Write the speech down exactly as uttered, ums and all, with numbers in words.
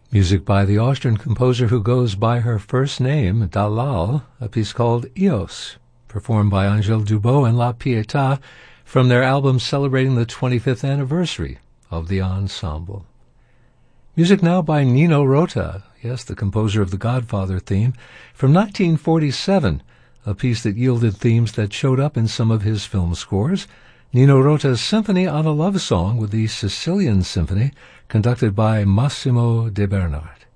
Music by the Austrian composer who goes by her first name, Dalal, a piece called Eos, performed by Angèle Dubot and La Pietà from their album celebrating the twenty-fifth anniversary of the ensemble. Music now by Nino Rota, yes, the composer of the Godfather theme, from nineteen forty-seven, a piece that yielded themes that showed up in some of his film scores. Nino Rota's Symphony on a Love Song with the Sicilian Symphony, conducted by Massimo De Bernard.